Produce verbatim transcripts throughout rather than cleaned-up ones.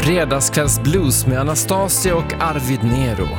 Fredagskvällsblues med Anastasia och Arvid Nero.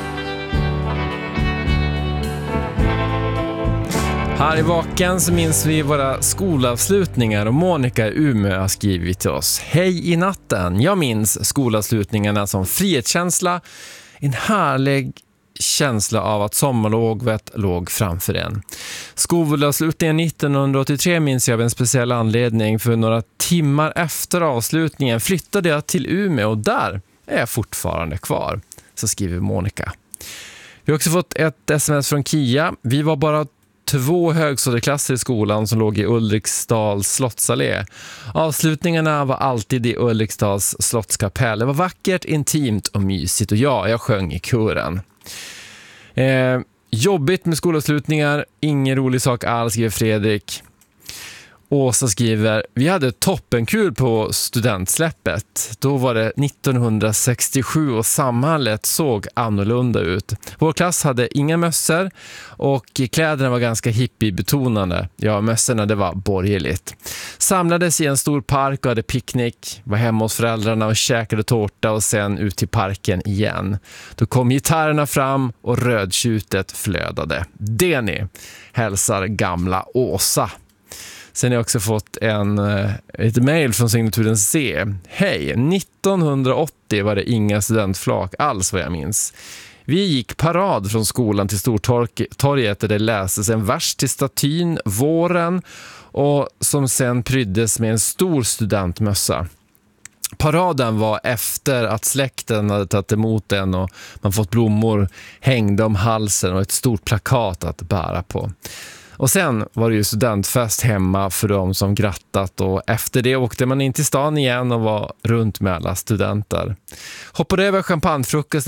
Här i Vaken så minns vi våra skolavslutningar och Monica i Umeå har skrivit till oss. Hej i natten, jag minns skolavslutningarna som frihetskänsla, en härlig känsla av att sommarlovet låg framför en. Skolavslutningen nittonhundraåttiotre minns jag av en speciell anledning, för några timmar efter avslutningen flyttade jag till Umeå och där är jag fortfarande kvar, så skriver Monica. Vi har också fått ett sms från Kia. Vi var bara två högstadieklasser i skolan som låg i Ulriksdals slottsallé. Avslutningarna var alltid i Ulriksdals slottskapell. Det var vackert, intimt och mysigt och ja, jag sjöng i kören. Eh, jobbigt med skolavslutningar, ingen rolig sak alls, skriver Fredrik. Åsa skriver, vi hade toppenkul på studentsläppet. Då var det nittonhundrasextiosju och samhället såg annorlunda ut. Vår klass hade inga mössor och kläderna var ganska hippiebetonande. Ja, mössorna det var borgerligt. Samlades i en stor park och hade picknick. Var hemma hos föräldrarna och käkade tårta och sen ut till parken igen. Då kom gitarrerna fram och rödtjutet flödade. Det ni hälsar gamla Åsa. Sen har jag också fått en, ett mejl från signaturen C. Hej, nittonhundraåttio var det inga studentflak alls vad jag minns. Vi gick parad från skolan till Stortorget där det läses en vers till statyn Våren och som sen pryddes med en stor studentmössa. Paraden var efter att släkten hade tagit emot den och man fått blommor hängde om halsen och ett stort plakat att bära på. Och sen var det ju studentfest hemma för de som grattat och efter det åkte man in till stan igen och var runt med alla studenter. Hoppade över champagnefrukost